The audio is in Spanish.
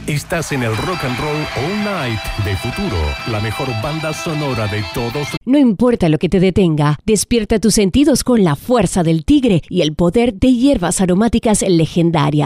Estás en el Rock and Roll All Night de Futuro, la mejor banda sonora de todos. No importa lo que te detenga, despierta tus sentidos con la fuerza del tigre y el poder de hierbas aromáticas legendarias.